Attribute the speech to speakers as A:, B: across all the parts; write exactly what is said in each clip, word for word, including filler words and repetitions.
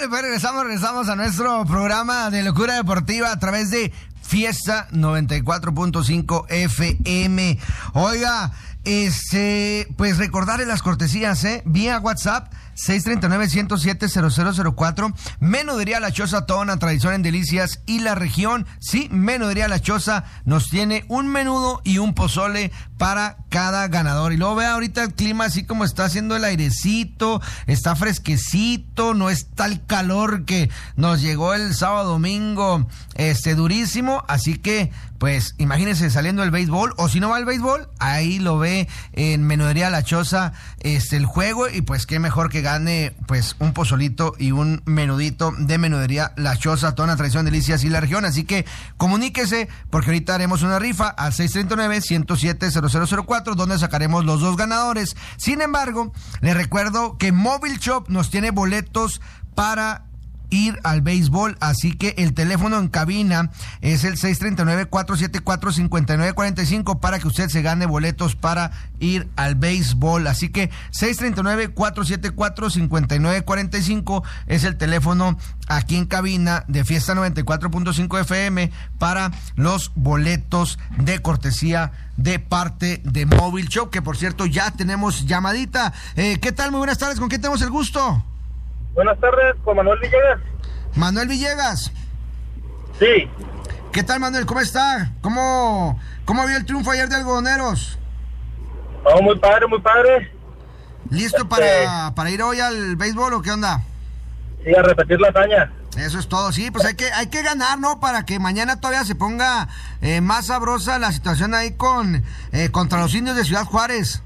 A: pues regresamos, regresamos a nuestro programa de Locura Deportiva a través de Fiesta noventa y cuatro punto cinco F M. Oiga, este, pues recordarle las cortesías, ¿eh? Vía WhatsApp, seis tres nueve, uno cero siete, cero cero cero cuatro. Menudería La Choza, toda una tradición en delicias y la región. Sí, Menudería La Choza nos tiene un menudo y un pozole para cada ganador. Y luego vea ahorita el clima así como está haciendo el airecito, está fresquecito, no está el calor que nos llegó el sábado domingo, este, durísimo. Así que, pues, imagínense saliendo el béisbol, o si no va al béisbol, ahí lo ve en Menudería La Choza, este, el juego, y pues qué mejor que gane, pues, un pozolito y un menudito de Menudería La Choza, toda una tradición, delicias y la región. Así que comuníquese, porque ahorita haremos una rifa al seis tres nueve, uno cero siete, cero cero cero cuatro, donde sacaremos los dos ganadores. Sin embargo, les recuerdo que Mobile Shop nos tiene boletos para ir al béisbol, así que el teléfono en cabina es el seis tres nueve, cuatro siete cuatro, cinco nueve cuatro cinco para que usted se gane boletos para ir al béisbol. Así que seis tres nueve, cuatro siete cuatro, cinco nueve cuatro cinco es el teléfono aquí en cabina de Fiesta noventa y cuatro punto cinco F M para los boletos de cortesía de parte de Mobile Shop, que por cierto ya tenemos llamadita. Eh, ¿qué tal? Muy buenas tardes, ¿con quién tenemos el gusto?
B: Buenas tardes, con Manuel Villegas.
A: Manuel Villegas.
B: Sí.
A: ¿Qué tal, Manuel? ¿Cómo está? ¿Cómo, cómo vio el triunfo ayer de Algodoneros?
B: Oh, muy padre, muy padre.
A: ¿Listo
B: este...
A: para, para ir hoy al béisbol o qué onda?
B: Sí, a repetir la hazaña.
A: Eso es todo, sí, pues hay que, hay que ganar, ¿no? Para que mañana todavía se ponga eh, más sabrosa la situación ahí con eh, contra los Indios de Ciudad Juárez.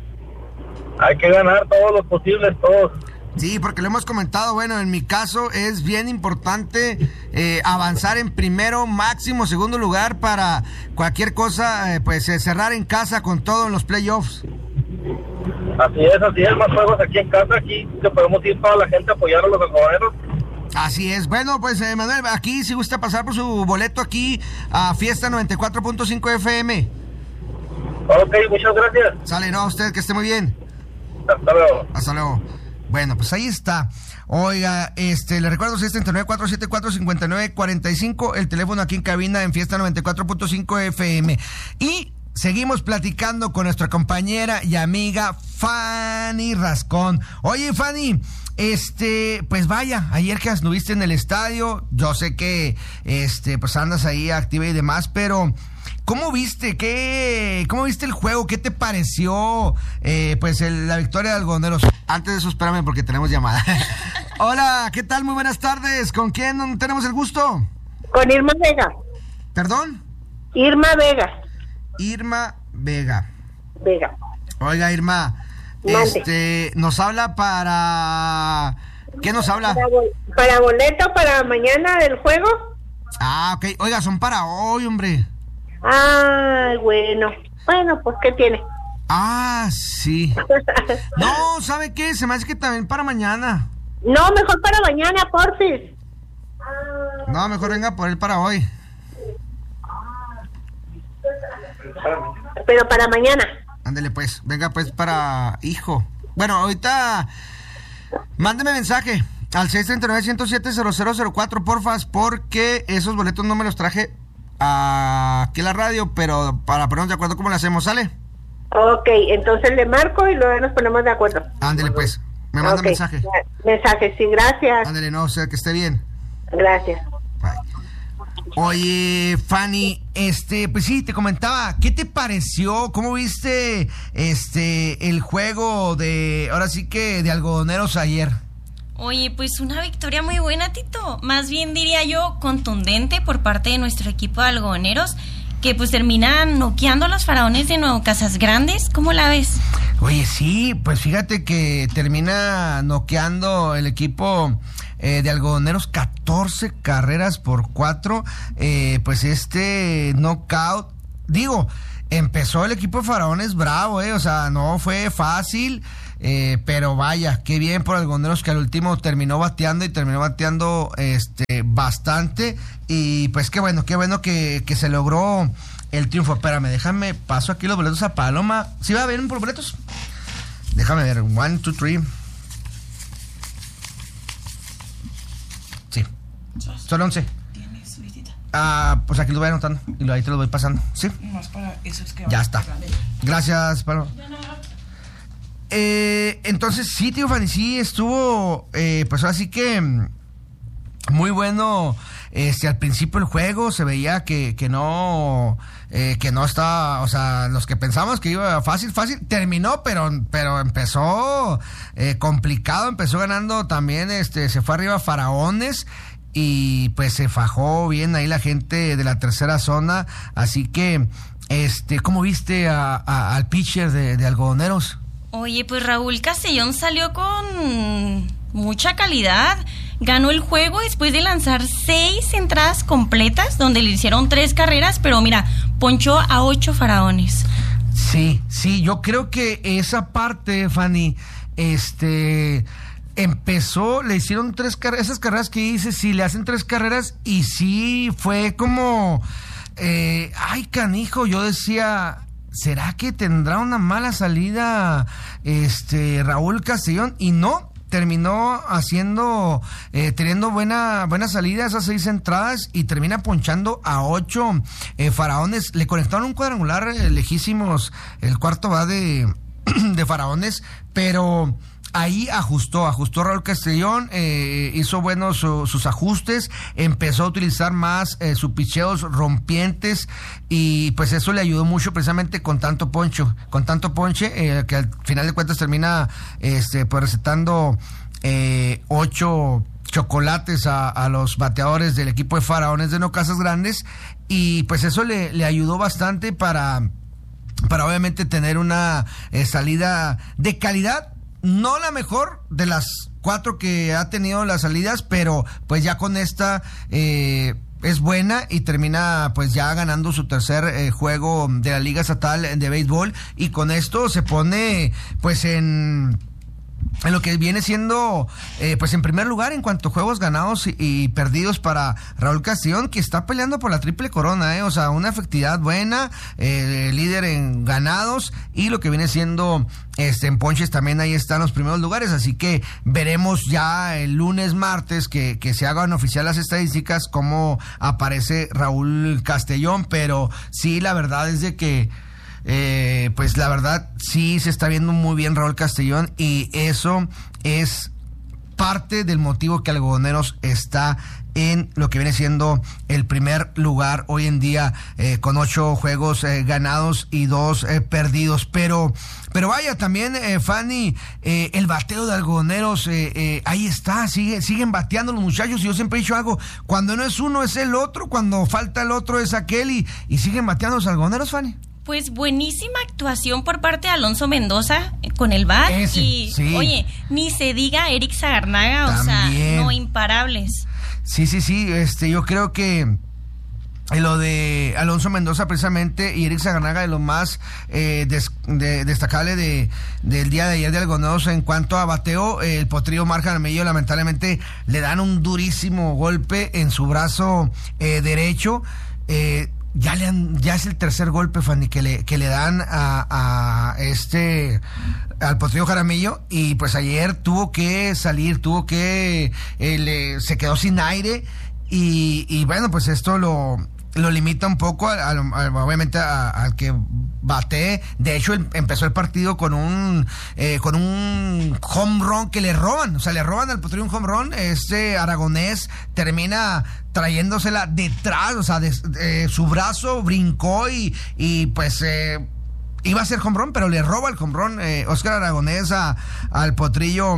B: Hay que ganar todos los posibles, todos.
A: Sí, porque lo hemos comentado, bueno, en mi caso es bien importante eh, avanzar en primero, máximo segundo lugar para cualquier cosa, eh, pues eh, cerrar en casa con todo en los playoffs.
B: Así es, así es, más juegos aquí en casa, aquí que podemos ir toda la gente a apoyar a los algodoneros.
A: Así es, bueno, pues eh, Manuel, aquí si gusta pasar por su boleto aquí a Fiesta noventa y cuatro punto cinco F M.
B: Ok, muchas gracias.
A: Sale, no, a usted, que esté muy bien.
B: Hasta luego.
A: Hasta luego. Bueno, pues ahí está. Oiga, este, le recuerdo seis tres nueve, cuatro siete cuatro, cinco nueve cuatro cinco, el teléfono aquí en cabina en Fiesta noventa y cuatro punto cinco F M. Y seguimos platicando con nuestra compañera y amiga Fanny Rascón. Oye, Fanny, este, pues vaya, ayer que anduviste en el estadio, yo sé que, este, pues andas ahí activa y demás, pero ¿cómo viste? ¿Qué, cómo viste el juego? ¿Qué te pareció, eh, pues, el, la victoria de Algodoneros? Antes de eso, espérame porque tenemos llamada. Hola, ¿qué tal? Muy buenas tardes. ¿Con quién tenemos el gusto?
C: Con Irma Vega.
A: ¿Perdón?
C: Irma Vega.
A: Irma Vega.
C: Vega.
A: Oiga, Irma,
C: Mande.
A: este, nos habla para... ¿Qué nos habla?
C: Para, bol- para boleto para mañana del juego.
A: Ah, ok. Oiga, son para hoy, hombre.
C: Ay, bueno. Bueno, pues, ¿qué tiene?
A: Ah, sí. No, ¿sabe qué? Se me hace que también para mañana.
C: No, mejor para mañana, porfis.
A: No, mejor venga por él para hoy.
C: Pero para mañana.
A: Ándele pues, venga pues para hijo. Bueno, ahorita mándeme mensaje al seis tres nueve, uno cero siete, cero cero cero cuatro, porfas, porque esos boletos no me los traje aquí a la radio, pero para ponernos de acuerdo cómo lo hacemos, ¿sale?
C: Ok, entonces le marco y luego nos ponemos de acuerdo.
A: Ándele pues, me manda
C: Okay.
A: mensaje.
C: Mensaje, sí, gracias.
A: Ándele, no, o sea, que esté bien.
C: Gracias.
A: Bye. Oye, Fanny, este, pues sí, te comentaba, ¿qué te pareció? ¿Cómo viste este el juego de, ahora sí que de Algodoneros ayer?
D: Oye, pues una victoria muy buena, Tito. Más bien diría yo contundente por parte de nuestro equipo de algodoneros, que pues terminan noqueando a los Faraones de Nuevo Casas Grandes. ¿Cómo la ves?
A: Oye, sí, pues fíjate que termina noqueando el equipo eh, de Algodoneros catorce carreras por cuatro. Eh, pues este knockout, digo, empezó el equipo de Faraones bravo, eh, o sea, no fue fácil. Eh, pero vaya, qué bien por Algodoneros que al último terminó bateando y terminó bateando este bastante. Y pues qué bueno, qué bueno que, que se logró el triunfo. Espérame, déjame, paso aquí los boletos a Paloma. ¿Sí va a venir por boletos? Déjame ver, one, two, three. Sí. Son once.
E: ¿Tienes su visita?
A: Ah, pues aquí lo voy anotando y ahí te lo voy pasando. Sí.
E: Más para esos que
A: Ya está. Gracias, Pablo. Eh, entonces, sí, tío Fanny, sí estuvo, eh, pues así que muy bueno. Este, al principio el juego se veía que, que no, eh, que no estaba, o sea, los que pensamos que iba fácil, fácil, terminó, pero, pero empezó eh, complicado, empezó ganando también, este, se fue arriba Faraones y pues se fajó bien ahí la gente de la tercera zona, así que, este, ¿cómo viste a, a, al pitcher de, de Algodoneros?
D: Oye, pues Raúl Castellón salió con mucha calidad. Ganó el juego después de lanzar seis entradas completas, donde le hicieron tres carreras, pero mira, ponchó a ocho Faraones.
A: Sí, sí, yo creo que esa parte, Fanny, este, empezó, le hicieron tres carreras, esas carreras que dice, sí, le hacen tres carreras, y sí, fue como, eh, ay, canijo, yo decía, ¿será que tendrá una mala salida, este, Raúl Castellón? Y no, terminó haciendo, eh, teniendo buena buena salida esas seis entradas y termina ponchando a ocho eh, Faraones. Le conectaron un cuadrangular eh, lejísimos, el cuarto va de, de Faraones, pero ahí ajustó, ajustó Raúl Castellón, eh, hizo buenos uh, sus ajustes, empezó a utilizar más eh, sus picheos rompientes y pues eso le ayudó mucho precisamente con tanto poncho, con tanto ponche, eh, que al final de cuentas termina este pues recetando eh, ocho chocolates a, a los bateadores del equipo de Faraones de No Casas Grandes y pues eso le, le ayudó bastante para, para obviamente tener una eh, salida de calidad. No la mejor de las cuatro que ha tenido las salidas, pero pues ya con esta eh, es buena y termina pues ya ganando su tercer eh, juego de la Liga Estatal de Béisbol y con esto se pone pues en... en lo que viene siendo eh, pues en primer lugar en cuanto a juegos ganados y, y perdidos para Raúl Castellón, que está peleando por la triple corona, eh, o sea, una efectividad buena, eh, líder en ganados y lo que viene siendo este en ponches también ahí están los primeros lugares, así que veremos ya el lunes, martes que, que se hagan oficial las estadísticas cómo aparece Raúl Castellón, pero sí, la verdad es de que Eh, pues la verdad sí se está viendo muy bien Raúl Castellón y eso es parte del motivo que Algodoneros está en lo que viene siendo el primer lugar hoy en día eh, con ocho juegos eh, ganados y dos eh, perdidos, pero pero vaya también eh, Fanny, eh, el bateo de Algodoneros eh, eh, ahí está, sigue, siguen bateando los muchachos y yo siempre he dicho algo, cuando no es uno es el otro, cuando falta el otro es aquel y, y siguen bateando los Algodoneros, Fanny.
D: Pues buenísima actuación por parte de Alonso Mendoza con el bat.
A: Ese,
D: y
A: sí.
D: Oye, ni se diga Eric Sagarnaga,
A: También.
D: O sea, no imparables.
A: Sí, sí, sí, este, yo creo que lo de Alonso Mendoza precisamente y Eric Sagarnaga de lo más eh, des, de, destacable de, del día de ayer de Algodoneros en cuanto a bateo, eh, el potrillo Omar Jaramillo lamentablemente le dan un durísimo golpe en su brazo eh, derecho, eh, Ya le han, ya es el tercer golpe, Fanny, que le, que le dan a, a este, al potrillo Jaramillo, y pues ayer tuvo que salir, tuvo que, eh, le, se quedó sin aire, y, y bueno, pues esto lo, lo limita un poco, a, a, a, obviamente al que bate. De hecho, el, empezó el partido con un eh, con un home run que le roban, o sea, le roban al potrillo un home run. Este aragonés termina trayéndosela detrás, o sea, de, de, su brazo brincó y, y pues eh, iba a ser home run, pero le roba el home run eh, Oscar Aragonés a, al potrillo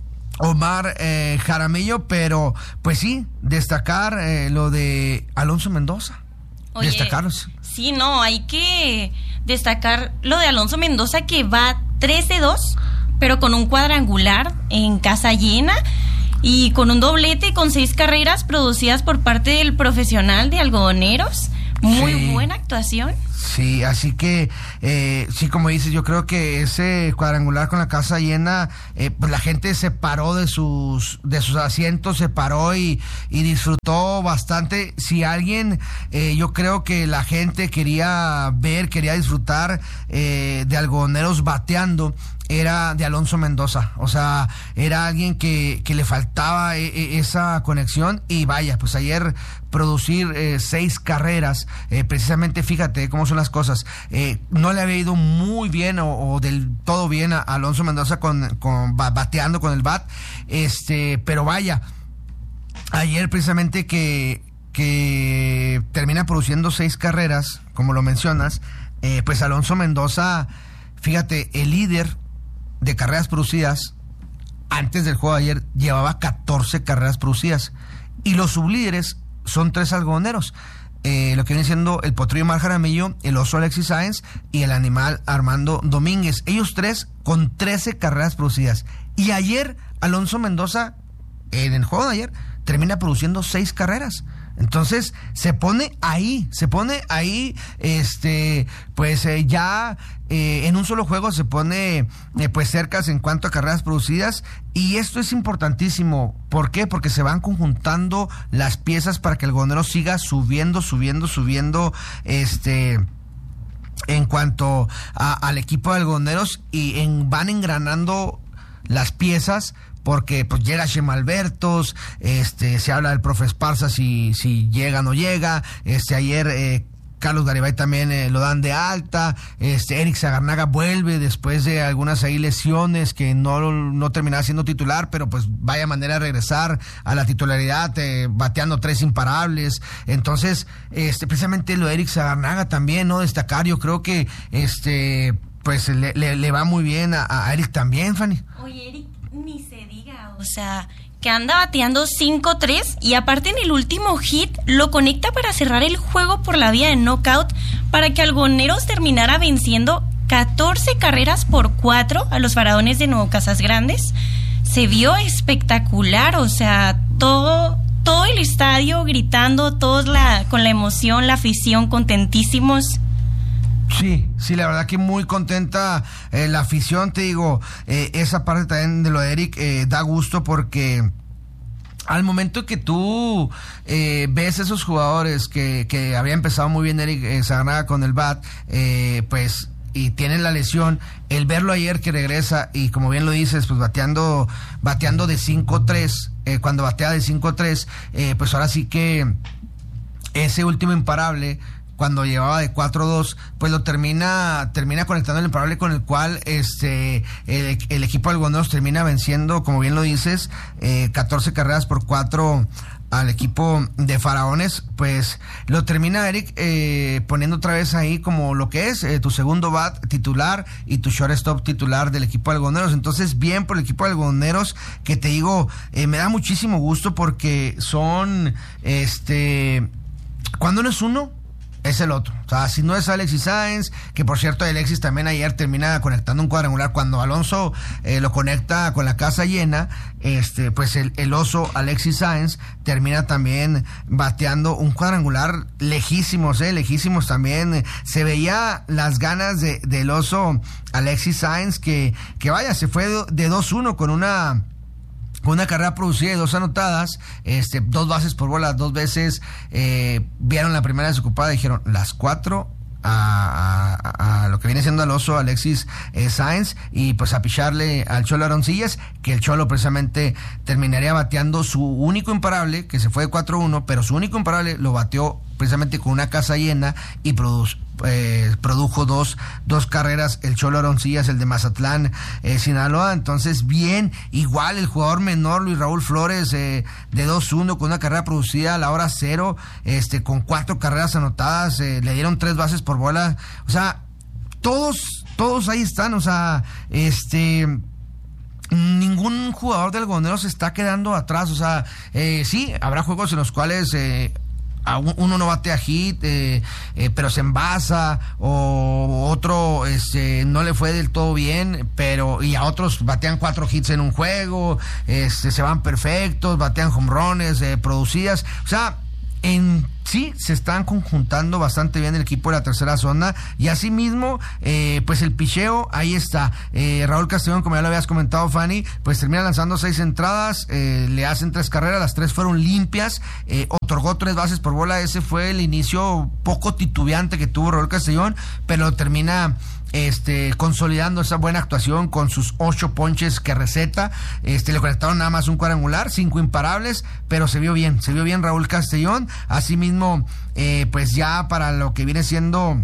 A: Omar eh, Jaramillo, pero pues sí, destacar eh, lo de Alonso Mendoza.
D: Oye,
A: destacarlos.
D: Sí, no, hay que destacar lo de Alonso Mendoza, que va trece dos, pero con un cuadrangular en casa llena y con un doblete con seis carreras producidas por parte del profesional de Algodoneros. Muy
A: sí.
D: buena actuación.
A: Sí, así que, eh, sí, como dices, yo creo que ese cuadrangular con la casa llena, eh, pues la gente se paró de sus de sus asientos, se paró y, y disfrutó bastante. Si alguien, eh, yo creo que la gente quería ver, quería disfrutar eh, de algodoneros bateando, era de Alonso Mendoza. O sea, era alguien que, que le faltaba e, e, esa conexión. Y vaya, pues ayer producir eh, seis carreras, eh, precisamente, fíjate cómo son las cosas. Eh, no le había ido muy bien o, o del todo bien a, a Alonso Mendoza con, con bateando con el bat. Este, pero vaya, ayer precisamente que, que termina produciendo seis carreras, como lo mencionas, eh, pues Alonso Mendoza, fíjate, el líder de carreras producidas antes del juego de ayer llevaba catorce carreras producidas, y los sublíderes son tres algodoneros, eh, lo que viene siendo el Potrillo Mar Jaramillo, el Oso Alexis Sáenz y el Animal Armando Domínguez, ellos tres con trece carreras producidas. Y ayer Alonso Mendoza, en el juego de ayer, termina produciendo seis carreras. Entonces se pone ahí, se pone ahí, este, pues eh, ya eh, en un solo juego se pone eh, pues cercas en cuanto a carreras producidas, y esto es importantísimo. ¿Por qué? Porque se van conjuntando las piezas para que el algodonero siga subiendo, subiendo, subiendo, este, en cuanto a, al equipo de algodoneros, y en, van engranando las piezas. Porque pues llega Chema Albertos, este, se habla del profe Esparza si, si llega o no llega, este, ayer eh, Carlos Garibay también eh, lo dan de alta, este, Eric Sagarnaga vuelve después de algunas ahí lesiones que no, no terminaba siendo titular, pero pues vaya manera de regresar a la titularidad, eh, bateando tres imparables. Entonces, este, precisamente lo de Eric Sagarnaga también, ¿no? Destacar, yo creo que este, pues le, le, le va muy bien a, a Eric también, Fanny.
D: Oye, Eric, ni se diga, o sea, que anda bateando cinco tres, y aparte en el último hit lo conecta para cerrar el juego por la vía de knockout, para que Algodoneros terminara venciendo catorce carreras por cuatro a los Faraones de Nuevo Casas Grandes. Se vio espectacular, o sea, todo, todo el estadio gritando, todos la, con la emoción, la afición, contentísimos.
A: Sí, sí, la verdad que muy contenta eh, la afición, te digo, eh, esa parte también de lo de Eric eh, da gusto, porque al momento que tú eh, ves esos jugadores que, que había empezado muy bien Eric eh, Sagarnaga con el bat, eh, pues, y tienen la lesión, el verlo ayer que regresa y como bien lo dices, pues bateando, bateando de cinco tres, eh, cuando batea de cinco tres, eh, pues ahora sí que ese último imparable, cuando llevaba de cuatro dos, pues lo termina termina conectando el imparable, con el cual este el, el equipo de algodoneros termina venciendo, como bien lo dices, eh, catorce carreras por cuatro al equipo de Faraones. Pues lo termina Eric eh, poniendo otra vez ahí como lo que es eh, tu segundo bat titular y tu shortstop titular del equipo de algodoneros. Entonces, bien por el equipo de algodoneros, que te digo, eh, me da muchísimo gusto, porque son, este, cuando uno es uno, es el otro. O sea, si no es Alexis Sáenz, que por cierto Alexis también ayer termina conectando un cuadrangular, cuando Alonso eh, lo conecta con la casa llena, este, pues el, el oso Alexis Sáenz termina también bateando un cuadrangular lejísimos, eh, lejísimos también. Eh, se veía las ganas de, del oso Alexis Sáenz, que, que vaya, se fue de dos uno con una con una carrera producida y dos anotadas, este, dos bases por bola, dos veces, eh, vieron la primera desocupada, dijeron las cuatro a, a, a lo que viene siendo al oso Alexis eh, Sáenz, y pues a picharle al Cholo Aroncillas, que el Cholo precisamente terminaría bateando su único imparable, que se fue de cuatro uno, pero su único imparable lo bateó precisamente con una casa llena, y produjo Eh, produjo dos, dos carreras el Cholo Aroncillas, el de Mazatlán, eh, Sinaloa. Entonces, bien, igual el jugador menor Luis Raúl Flores, eh, de dos uno, con una carrera producida a la hora cero, este, con cuatro carreras anotadas, eh, le dieron tres bases por bola. O sea, todos, todos ahí están, o sea, este... ningún jugador del algodonero se está quedando atrás. O sea, eh, sí, habrá juegos en los cuales eh, a uno no batea hit, eh, eh, pero se envasa, o otro este, no le fue del todo bien, pero y a otros batean cuatro hits en un juego, este, se van perfectos, batean home runs, eh, producidas. O sea, en sí se están conjuntando bastante bien el equipo de la tercera zona y asimismo eh, pues el picheo ahí está. eh, Raúl Castellón, como ya lo habías comentado, Fanny, pues termina lanzando seis entradas, eh, le hacen tres carreras, las tres fueron limpias, eh, otorgó tres bases por bola. Ese fue el inicio poco titubeante que tuvo Raúl Castellón, pero termina Este, consolidando esa buena actuación con sus ocho ponches que receta. Este, le conectaron nada más un cuadrangular, cinco imparables, pero se vio bien, se vio bien Raúl Castellón. Asimismo, eh, pues ya para lo que viene siendo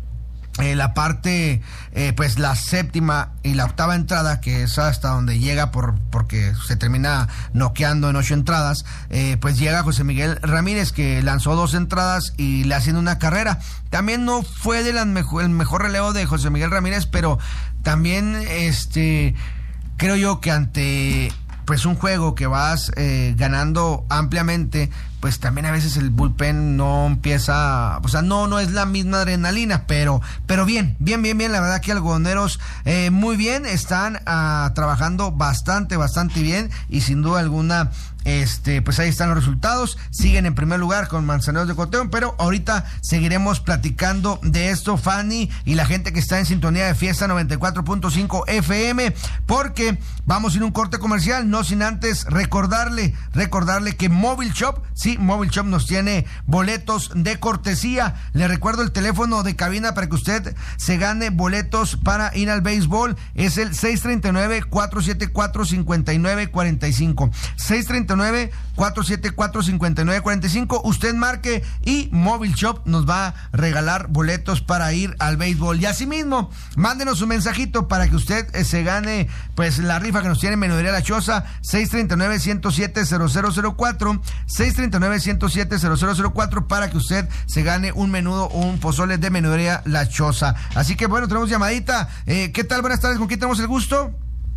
A: Eh, la parte, eh, pues la séptima y la octava entrada, que es hasta donde llega por porque se termina noqueando en ocho entradas, eh, pues llega José Miguel Ramírez, que lanzó dos entradas y le haciendo una carrera. También no fue de las mejor, el mejor relevo de José Miguel Ramírez, pero también este creo yo que ante pues un juego que vas eh, ganando ampliamente, pues también a veces el bullpen no empieza, o sea, no, no es la misma adrenalina, pero, pero bien, bien, bien, bien, la verdad que algodoneros eh, muy bien, están uh, trabajando bastante, bastante bien, y sin duda alguna, este, pues ahí están los resultados, siguen en primer lugar con Manzaneros de Coteón, pero ahorita seguiremos platicando de esto, Fanny, y la gente que está en sintonía de Fiesta noventa y cuatro punto cinco F M, porque vamos a ir a un corte comercial, no sin antes recordarle, recordarle que Mobile Shop, sí, Mobile Shop nos tiene boletos de cortesía. Le recuerdo el teléfono de cabina para que usted se gane boletos para ir al béisbol. Es el seis tres nueve, cuatro siete cuatro, cinco nueve cuatro cinco. seis tres nueve, cuatro siete cuatro, cinco nueve cuatro cinco. Usted marque y Mobile Shop nos va a regalar boletos para ir al béisbol. Y asimismo, mándenos un mensajito para que usted eh, se gane pues la rifa que nos tiene Menudería La Choza. seis tres nueve, uno cero siete, cero cero cero cuatro. seis tres nueve, uno cero siete, cero cero cero cuatro para que usted se gane un menudo o un pozole de Menudería La Choza. Así que bueno, tenemos llamadita. Eh, ¿Qué tal? Buenas tardes, ¿con quién tenemos el gusto?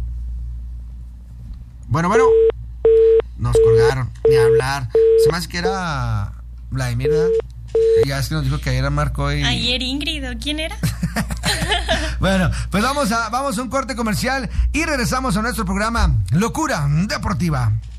A: Bueno, bueno. Nos colgaron, ni hablar. Se me hace que era Vladimir, ¿verdad? Ya es que nos dijo que ayer marcó y...
D: Ayer Ingrid, ¿o quién era?
A: Bueno, pues vamos a, vamos a un corte comercial y regresamos a nuestro programa Locura Deportiva.